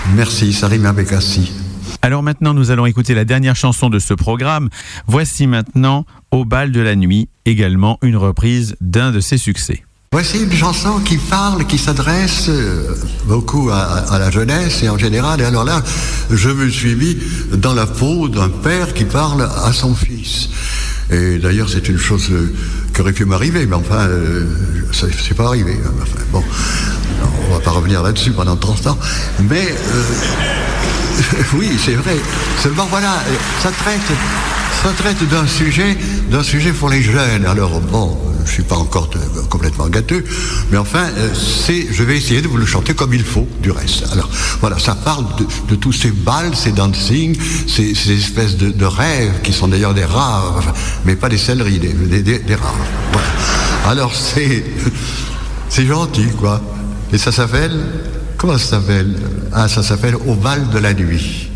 Merci, ça rime avec assis. Alors maintenant, nous allons écouter la dernière chanson de ce programme. Voici maintenant Au bal de la nuit, également une reprise d'un de ses succès. Voici une chanson qui parle, qui s'adresse beaucoup à la jeunesse et en général. Et alors là, je me suis mis dans la peau d'un père qui parle à son fils. Et d'ailleurs, c'est une chose qui aurait pu m'arriver, mais enfin, c'est pas arrivé. Enfin, bon, on va pas revenir là-dessus pendant 30 ans. Mais oui, c'est vrai. Seulement voilà, ça traite d'un sujet pour les jeunes. Alors bon, je suis pas encore complètement gâteux, mais enfin, je vais essayer de vous le chanter comme il faut, du reste. Alors voilà, ça parle de tous ces bals, ces dancing, ces espèces de rêves qui sont d'ailleurs des rares, mais pas des céleris, des rares. Voilà. Alors c'est gentil, quoi. Et ça s'appelle, comment ça s'appelle? Ah, ça s'appelle Au bal de la nuit.